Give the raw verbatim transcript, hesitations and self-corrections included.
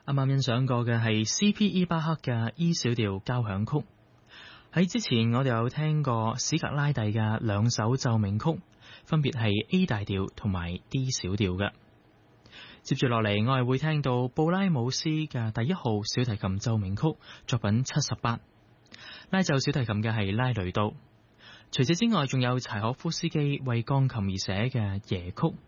啱啱欣賞過嘅係 C P E 巴克嘅 E 小調交響曲。喺之前我哋有聽過史格拉蒂嘅兩首奏鳴曲，分別係 A 大調同埋 D 小調嘅。接住落嚟，我係會聽到布拉姆斯嘅第一號小提琴奏鳴曲作品七十八，拉奏小提琴嘅係拉雷杜。除此之外，仲有柴可夫斯基為鋼琴而寫嘅夜曲。